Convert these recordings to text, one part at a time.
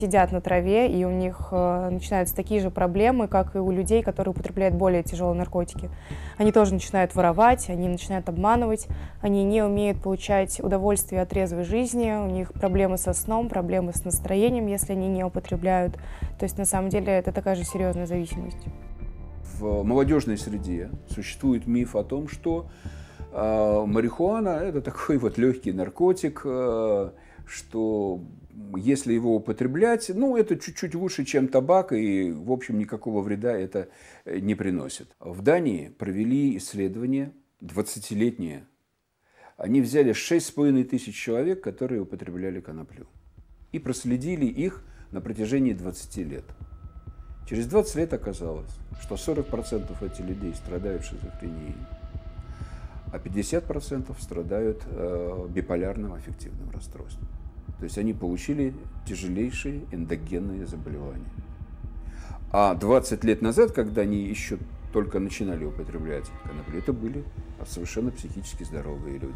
сидят на траве, и у них начинаются такие же проблемы, как и у людей, которые употребляют более тяжелые наркотики. Они тоже начинают воровать, они начинают обманывать, они не умеют получать удовольствие от трезвой жизни, у них проблемы со сном, проблемы с настроением, если они не употребляют. То есть на самом деле это такая же серьезная зависимость. В молодежной среде существует миф о том, что марихуана – это такой вот легкий наркотик, что если его употреблять, это чуть-чуть лучше, чем табак, и, в общем, никакого вреда это не приносит. В Дании провели исследование 20-летнее. Они взяли 6,5 тысяч человек, которые употребляли коноплю, и проследили их на протяжении 20 лет. Через 20 лет оказалось, что 40% этих людей страдают шизофренией, а 50% страдают биполярным аффективным расстройством. То есть они получили тяжелейшие эндогенные заболевания. А 20 лет назад, когда они еще только начинали употреблять коноплю, это были совершенно психически здоровые люди.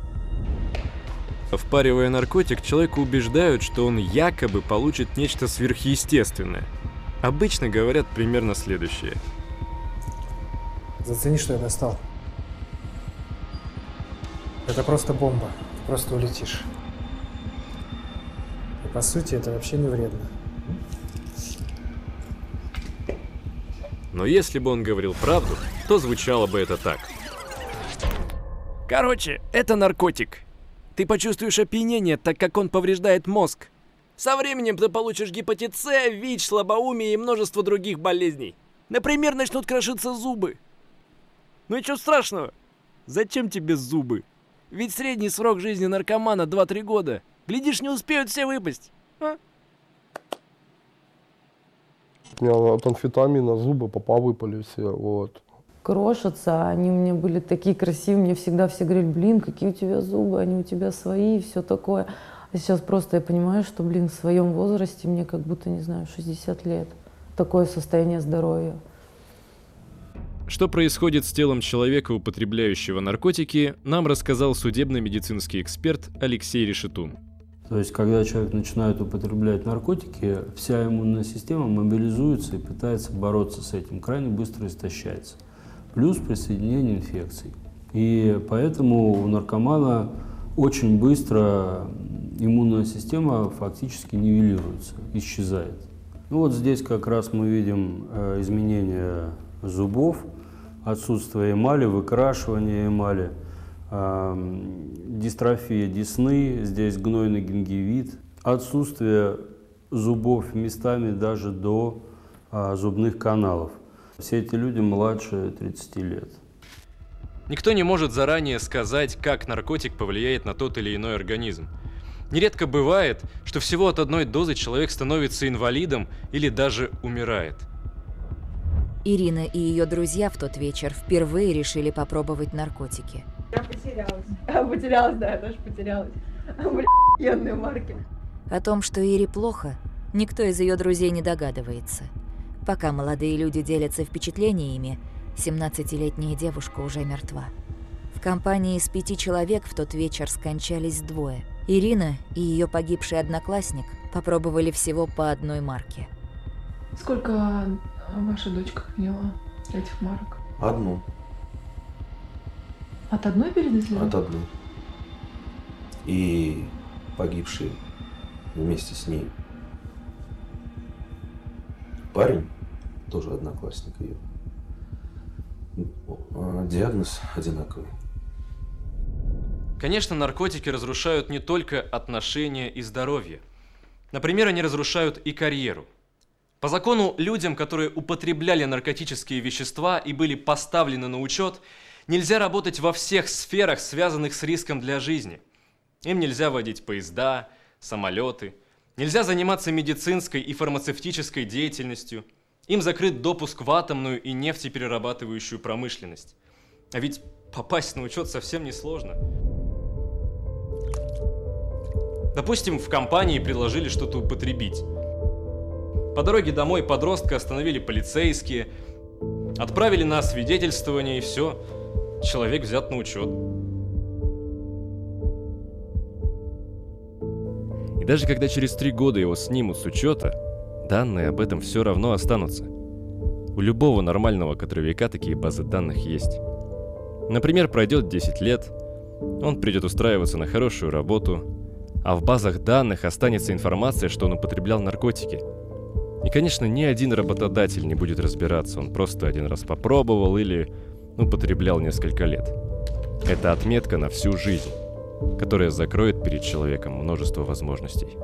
Впаривая наркотик, человека убеждают, что он якобы получит нечто сверхъестественное. Обычно говорят примерно следующее. Зацени, что я достал. Это просто бомба. Ты просто улетишь. И по сути это вообще не вредно. Но если бы он говорил правду, то звучало бы это так. Короче, это наркотик. Ты почувствуешь опьянение, так как он повреждает мозг. Со временем ты получишь гепатит С, ВИЧ, слабоумие и множество других болезней. Например, начнут крошиться зубы. Ну и что страшного? Зачем тебе зубы? Ведь средний срок жизни наркомана 2-3 года. Глядишь, не успеют все выпасть. А? У меня от амфетамина зубы выпали все, вот. Крошатся, они у меня были такие красивые, мне всегда все говорили, блин, какие у тебя зубы, они у тебя свои, все такое. А сейчас просто я понимаю, что, в своем возрасте мне как будто, не знаю, 60 лет. Такое состояние здоровья. Что происходит с телом человека, употребляющего наркотики, нам рассказал судебно-медицинский эксперт Алексей Решетун. То есть, когда человек начинает употреблять наркотики, вся иммунная система мобилизуется и пытается бороться с этим, крайне быстро истощается. Плюс присоединение инфекций. И поэтому у наркомана очень быстро иммунная система фактически нивелируется, исчезает. Вот здесь как раз мы видим изменения зубов, отсутствие эмали, выкрашивание эмали, дистрофия десны, здесь гнойный гингивит, отсутствие зубов местами даже до зубных каналов. Все эти люди младше 30 лет. Никто не может заранее сказать, как наркотик повлияет на тот или иной организм. Нередко бывает, что всего от одной дозы человек становится инвалидом или даже умирает. Ирина и ее друзья в тот вечер впервые решили попробовать наркотики. Я потерялась. Потерялась, да, я тоже потерялась. Охуенные марки. О том, что Ире плохо, никто из ее друзей не догадывается. Пока молодые люди делятся впечатлениями, 17-летняя девушка уже мертва. В компании из 5 человек в тот вечер скончались 2. Ирина и ее погибший одноклассник попробовали всего по одной марке. Сколько ваша дочка приняла этих марок? 1. От одной перенесли? От 1. И погибший вместе с ней парень, тоже одноклассник ее. Диагноз одинаковый. Конечно, наркотики разрушают не только отношения и здоровье. Например, они разрушают и карьеру. По закону, людям, которые употребляли наркотические вещества и были поставлены на учет, нельзя работать во всех сферах, связанных с риском для жизни. Им нельзя водить поезда, самолеты, нельзя заниматься медицинской и фармацевтической деятельностью, им закрыт допуск в атомную и нефтеперерабатывающую промышленность. А ведь попасть на учет совсем несложно. Допустим, в компании предложили что-то употребить. По дороге домой подростка остановили полицейские, отправили на освидетельствование, и все. Человек взят на учет. И даже когда через 3 года его снимут с учета, данные об этом все равно останутся. У любого нормального кадровика такие базы данных есть. Например, пройдет 10 лет, он придет устраиваться на хорошую работу, а в базах данных останется информация, что он употреблял наркотики. И, конечно, ни один работодатель не будет разбираться, он просто один раз попробовал или употреблял несколько лет. Это отметка на всю жизнь, которая закроет перед человеком множество возможностей.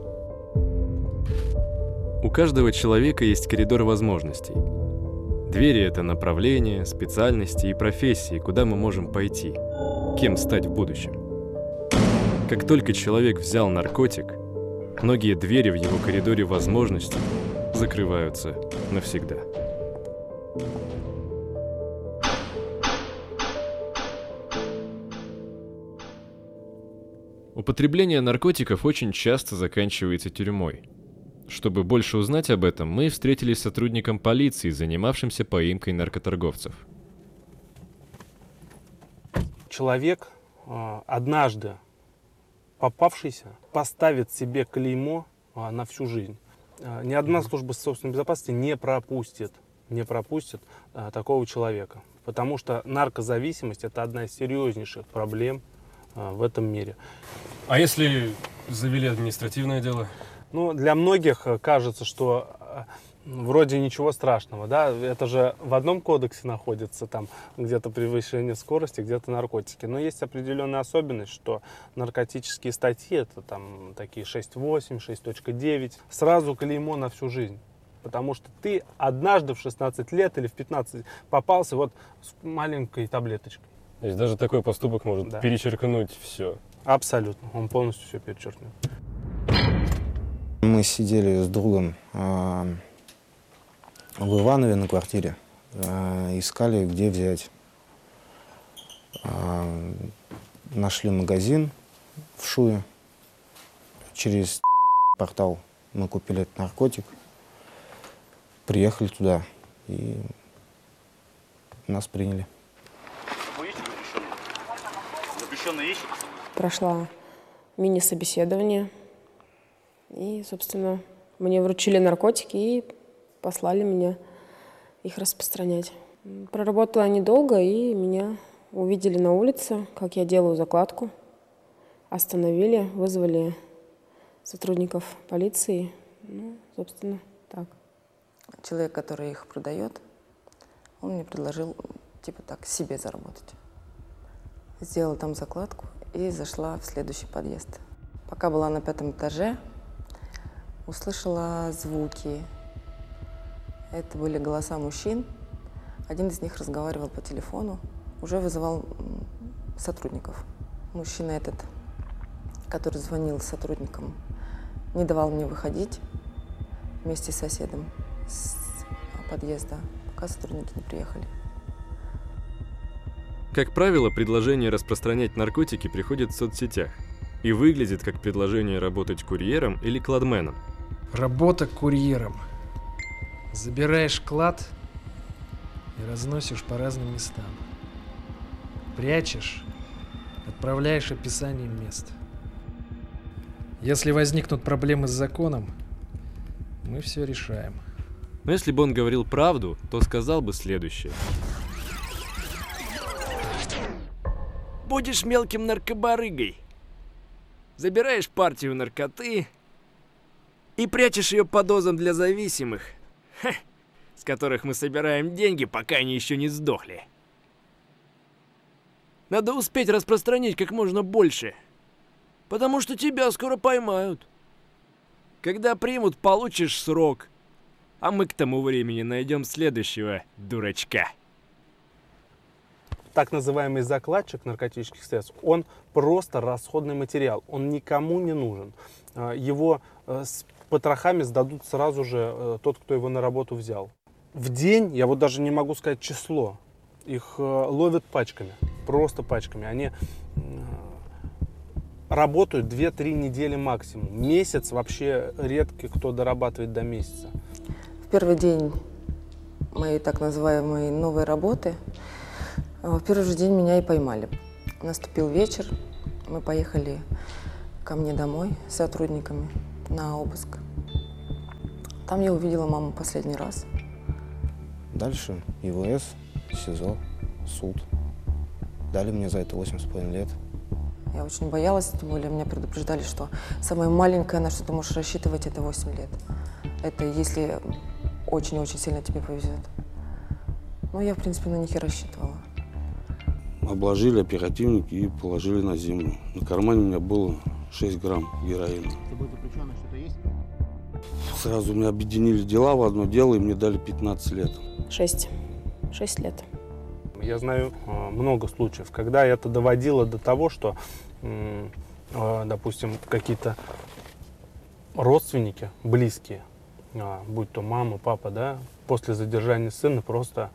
У каждого человека есть коридор возможностей. Двери — это направления, специальности и профессии, куда мы можем пойти, кем стать в будущем. Как только человек взял наркотик, многие двери в его коридоре возможностей закрываются навсегда. Употребление наркотиков очень часто заканчивается тюрьмой. Чтобы больше узнать об этом, мы встретились с сотрудником полиции, занимавшимся поимкой наркоторговцев. Человек, однажды попавшийся, поставит себе клеймо на всю жизнь. Ни одна служба собственной безопасности не пропустит такого человека. Потому что наркозависимость – это одна из серьезнейших проблем в этом мире. А если завели административное дело? Ну, для многих кажется, что вроде ничего страшного, да, это же в одном кодексе находится, там где-то превышение скорости, где-то наркотики. Но есть определенная особенность, что наркотические статьи, это там такие 6.8, 6.9, сразу клеймо на всю жизнь. Потому что ты однажды в 16 лет или в 15 попался вот с маленькой таблеточкой. То есть даже такой поступок может перечеркнуть все? Абсолютно, он полностью все перечеркнет. Мы сидели с другом в Иванове на квартире, искали, где взять. Нашли магазин в Шуе. Через портал мы купили этот наркотик, приехали туда и нас приняли. Запрещенные вещи? Прошла мини-собеседование. И, собственно, мне вручили наркотики и послали меня их распространять. Проработала недолго, и меня увидели на улице, как я делаю закладку. Остановили, вызвали сотрудников полиции. Ну, собственно, так. Человек, который их продает, он мне предложил, типа так, себе заработать. Сделала там закладку и зашла в следующий подъезд. Пока была на 5-м этаже, услышала звуки. Это были голоса мужчин. Один из них разговаривал по телефону, уже вызывал сотрудников. Мужчина этот, который звонил сотрудникам, не давал мне выходить вместе с соседом с подъезда, пока сотрудники не приехали. Как правило, предложение распространять наркотики приходит в соцсетях и выглядит как предложение работать курьером или кладменом. Работа курьером. Забираешь клад и разносишь по разным местам. Прячешь, отправляешь описание мест. Если возникнут проблемы с законом, мы все решаем. Но если бы он говорил правду, то сказал бы следующее. Будешь мелким наркобарыгой. Забираешь партию наркоты и прячешь ее по дозам для зависимых, с которых мы собираем деньги, пока они еще не сдохли. Надо успеть распространить как можно больше, потому что тебя скоро поймают. Когда примут, получишь срок, а мы к тому времени найдем следующего дурачка. Так называемый закладчик наркотических средств, он просто расходный материал, он никому не нужен. Его с потрохами сдадут сразу же тот, кто его на работу взял. В день, я вот даже не могу сказать число, их ловят пачками, просто пачками. Они работают 2-3 недели максимум. Месяц вообще редко кто дорабатывает до месяца. В первый день моей так называемой новой работы, в первый же день меня и поймали. Наступил вечер, мы поехали ко мне домой с сотрудниками на обыск. Там я увидела маму последний раз. Дальше ИВС, СИЗО, суд. Дали мне за это 8,5 лет. Я очень боялась, тем более меня предупреждали, что самая маленькая, на что ты можешь рассчитывать, это 8 лет. Это если очень-очень сильно тебе повезет. Но я, в принципе, на них и рассчитывала. Обложили оперативники и положили на землю. На кармане у меня было 6 грамм героина. С тобой заключенных что-то есть? Сразу меня объединили дела в одно дело, и мне дали 15 лет. 6 лет. Я знаю много случаев, когда это доводило до того, что, допустим, какие-то родственники, близкие, будь то мама, папа, да, после задержания сына просто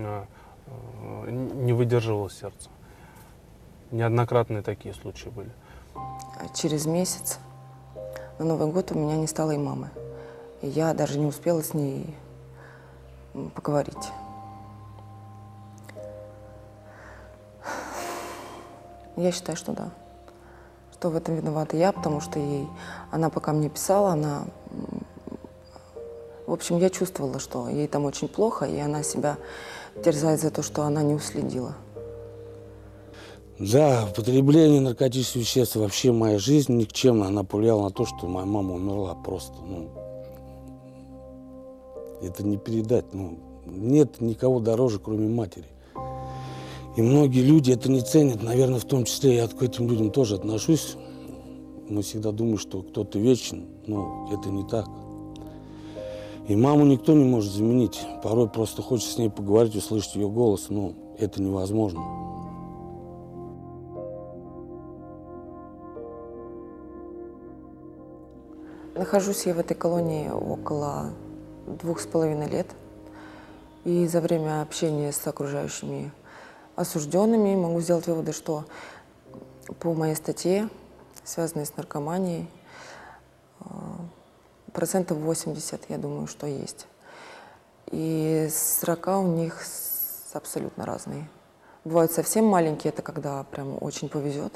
не выдерживало сердце. Неоднократные такие случаи были. Через месяц на Новый год у меня не стало и мамы. И я даже не успела с ней поговорить. Я считаю, что да. Что в этом виновата я, потому что она пока мне писала, в общем, я чувствовала, что ей там очень плохо, и она себя терзает за то, что она не уследила. Да, употребление наркотических веществ, вообще моя жизнь никчемно, она повлияла на то, что моя мама умерла просто, это не передать, нет никого дороже, кроме матери. И многие люди это не ценят, наверное, в том числе я к этим людям тоже отношусь. Мы всегда думаем, что кто-то вечен, но это не так. И маму никто не может заменить. Порой просто хочется с ней поговорить, услышать ее голос, но это невозможно. Нахожусь я в этой колонии около 2,5 лет. И за время общения с окружающими осужденными могу сделать выводы, что по моей статье, связанной с наркоманией, 80%, я думаю, что есть. И срока у них абсолютно разные. Бывают совсем маленькие, это когда прям очень повезет.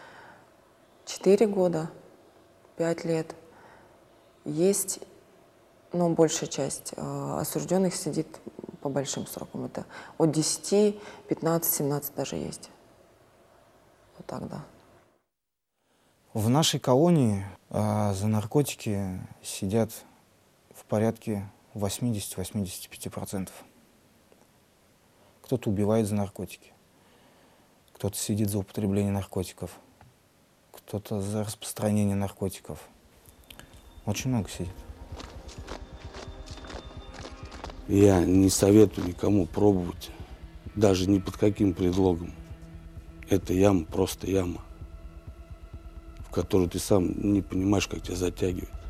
4 года, 5 лет. Есть, но большая часть осужденных сидит по большим срокам. Это от 10, 15, 17 даже есть. Вот так, да. В нашей колонии за наркотики сидят в порядке 80-85%. Кто-то убивает за наркотики, кто-то сидит за употребление наркотиков, кто-то за распространение наркотиков. Очень много сидит. Я не советую никому пробовать, даже ни под каким предлогом. Это яма, просто яма, в которую ты сам не понимаешь, как тебя затягивает.